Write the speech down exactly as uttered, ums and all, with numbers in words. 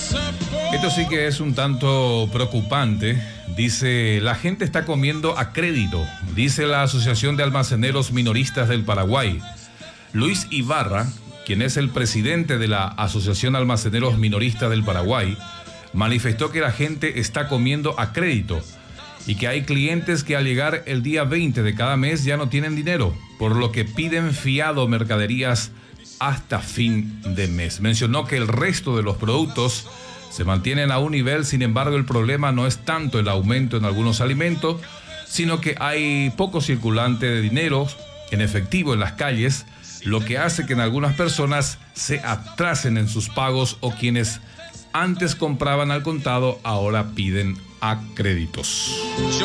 Esto sí que es un tanto preocupante. Dice, la gente está comiendo a crédito, dice la Asociación de Almaceneros Minoristas del Paraguay. Luis Ibarra, quien es el presidente de la Asociación Almaceneros Minoristas del Paraguay, manifestó que la gente está comiendo a crédito y que hay clientes que al llegar el día veinte de cada mes ya no tienen dinero, por lo que piden fiado mercaderías hasta fin de mes. Mencionó que el resto de los productos se mantienen a un nivel, sin embargo el problema no es tanto el aumento en algunos alimentos, sino que hay poco circulante de dinero en efectivo en las calles, lo que hace que en algunas personas se atrasen en sus pagos o quienes antes compraban al contado ahora piden a créditos.